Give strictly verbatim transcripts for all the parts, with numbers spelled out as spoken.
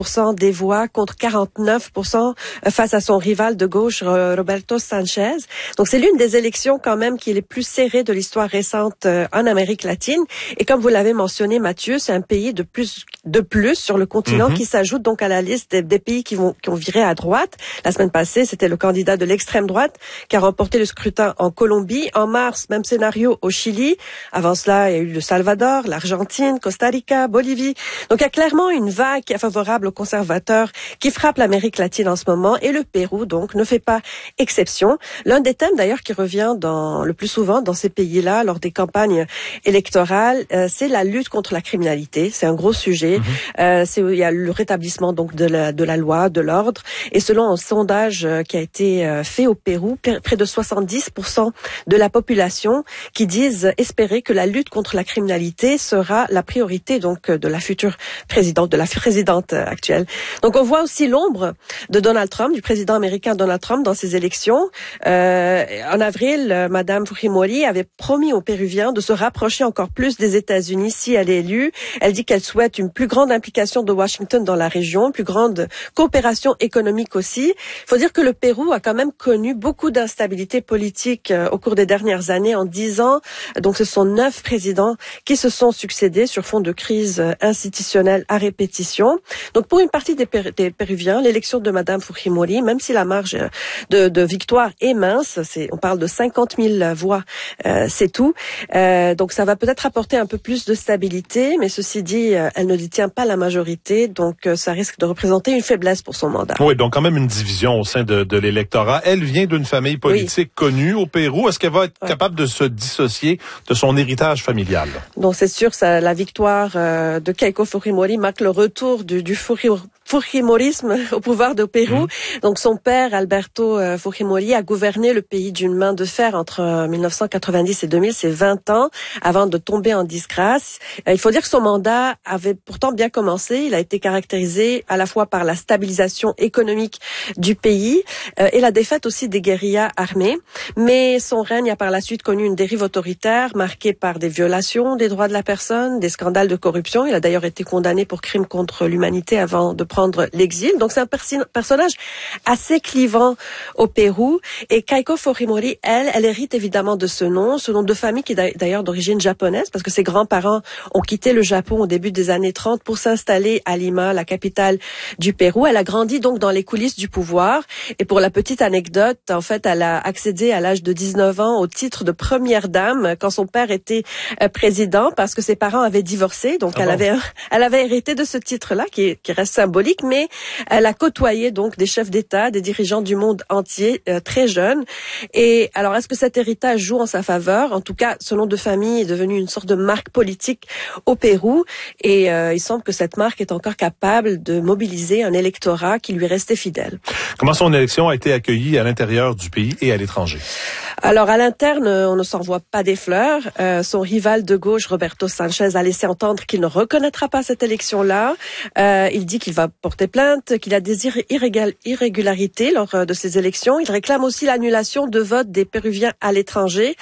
des voix contre quarante-neuf pour cent face à son rival de gauche, Roberto Sanchez. Donc, c'est l'une des élections quand même qui est les plus serrées de l'histoire récente en Amérique latine. Et comme vous l'avez mentionné, Mathieu, c'est un pays de plus de plus sur le continent mm-hmm. qui s'ajoute donc à la liste des, des pays qui vont qui ont viré à droite. La semaine passée, c'était le candidat de l'extrême droite qui a remporté le scrutin en Colombie. En mars, même scénario au Chili. Avant cela, il y a eu le Salvador, l'Argentine, Costa Rica, Bolivie. Donc, il y a clairement une vague qui est favorable aux conservateurs qui frappe l'Amérique latine en ce moment, et le Pérou, donc, ne fait pas exception. L'un des thèmes, d'ailleurs, qui revient dans, le plus souvent dans ces pays-là, lors des campagnes électorales, euh, c'est la lutte contre la criminalité. C'est un gros sujet. Mm-hmm. Euh, c'est, il y a le rétablissement, donc, de la, de la loi, de l'ordre. Et selon un sondage euh, qui a été euh, fait au Pérou, près de soixante-dix pour cent de la population qui disent espérer que la lutte contre la criminalité sera la priorité, donc, de la future présidente, de la présidente actuelle. Donc, on voit aussi l'ombre de Donald Trump, du président américain Donald Trump, dans ces élections. Euh, en avril, Madame Fujimori avait promis aux Péruviens de se rapprocher encore plus des États-Unis si elle est élue. Elle dit qu'elle souhaite une plus grande implication de Washington dans la région, une plus grande coopération économique aussi. Il faut dire que le Pérou a quand même connu beaucoup d'instabilité politique euh, au cours des dernières années. En dix ans, donc ce sont neuf présidents qui se sont succédés sur fond de crise institutionnelle à répétition. Donc, pour une partie des, Pér- des Péruviens, l'élection de Madame Fujimori, même si la marge de, de victoire est mince, c'est, on parle de cinquante mille voix, euh, c'est tout. Euh, donc, ça va peut-être apporter un peu plus de stabilité, mais ceci dit, euh, elle ne détient pas la majorité, donc euh, ça risque de représenter une faiblesse pour son mandat. Oui, donc quand même une division au sein de, de l'électorat. Elle vient d'une famille politique oui. connue au Pérou. Est-ce qu'elle va être ouais. capable de se dissocier de son héritage familial? Donc, c'est sûr, ça, la victoire euh, de Keiko Fujimori marque le retour du, du Fujimorisme au pouvoir de Pérou. Mmh. Donc, son père, Alberto euh, Fujimori, a gouverné le pays d'une main de fer entre euh, mille neuf cent quatre-vingt-dix et deux mille, c'est vingt ans, avant de tomber en disgrâce. Euh, il faut dire que son mandat avait pourtant bien commencé. Il a été caractérisé à la fois par la stabilisation économique du pays euh, et la défaite aussi des guérillas armées. Mais son règne a par la suite connu une dérive autoritaire marquée par des violations des droits de la personne, des scandales de corruption. Il a d'ailleurs été condamné pour crimes contre l'humanité avant de prendre l'exil. Donc, c'est un persi- personnage assez clivant au Pérou. Et Keiko Fujimori, elle, elle hérite évidemment de ce nom, ce nom de famille qui est d'ailleurs d'origine japonaise, parce que ses grands-parents ont quitté le Japon au début des années trente pour s'installer à Lima, la capitale du Pérou. Elle a grandi donc dans les coulisses du pouvoir. Et pour la petite anecdote, en fait, elle a accédé à l'âge de dix-neuf ans au titre de première dame quand son père était euh, président, parce que ses parents avaient divorcé. Donc, ah elle bon. avait, elle avait hérité de ce titre-là, qui, qui reste symbolique, mais elle a côtoyé donc des chefs d'État, des dirigeants du monde entier, euh, très jeunes. Et alors, est-ce que cet héritage joue en sa faveur? En tout cas, ce nom de famille est devenu une sorte de marque politique au Pérou. Et euh, il semble que cette marque est encore capable de mobiliser un électorat qui lui restait fidèle. Comment son élection a été accueillie à l'intérieur du pays et à l'étranger? Alors, à l'interne, on ne s'envoie pas des fleurs. Euh, son rival de gauche, Roberto Sanchez, a laissé entendre qu'il ne reconnaîtra pas cette élection-là. Euh, il dit qu'il va porter plainte, qu'il a des irrégal- irrégularités lors de ces élections. Il réclame aussi l'annulation de vote des Péruviens à l'étranger.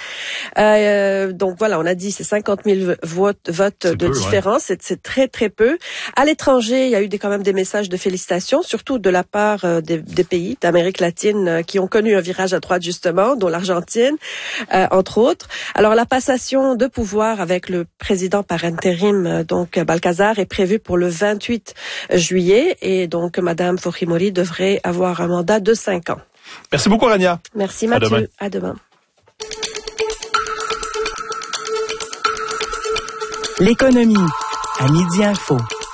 Euh, donc voilà, on a dit c'est cinquante mille votes, votes de peu, différence. Ouais. C'est, c'est très, très peu. À l'étranger, il y a eu des, quand même des messages de félicitations, surtout de la part euh, des, des pays d'Amérique latine euh, qui ont connu un virage à droite, justement, dont l'Argentine. Euh, entre autres. Alors, la passation de pouvoir avec le président par intérim, euh, donc Balcazar, est prévue pour le vingt-huit juillet, et donc Madame Fujimori devrait avoir un mandat de cinq ans. Merci beaucoup, Rania. Merci, Mathieu. À demain. À demain. L'économie à Midi Info.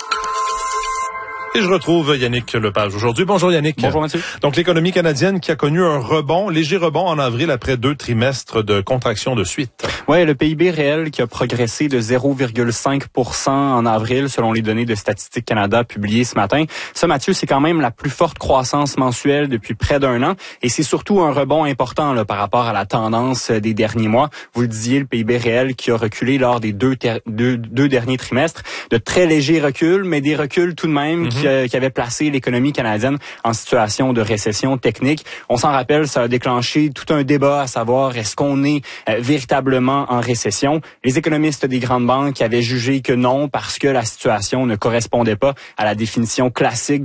Et je retrouve Yannick Lepage aujourd'hui. Bonjour Yannick. Bonjour Mathieu. Donc l'économie canadienne qui a connu un rebond, léger rebond en avril après deux trimestres de contraction de suite. Oui, le P I B réel qui a progressé de zéro virgule cinq pour cent en avril selon les données de Statistique Canada publiées ce matin. Ça, Mathieu, c'est quand même la plus forte croissance mensuelle depuis près d'un an et c'est surtout un rebond important là, par rapport à la tendance des derniers mois. Vous le disiez, le P I B réel qui a reculé lors des deux, ter- deux, deux derniers trimestres. De très légers reculs, mais des reculs tout de même mm-hmm. qui qui, euh, qui avait placé l'économie canadienne en situation de récession technique. On s'en rappelle, ça a déclenché tout un débat à savoir est-ce qu'on est euh, véritablement en récession. Les économistes des grandes banques avaient jugé que non parce que la situation ne correspondait pas à la définition classique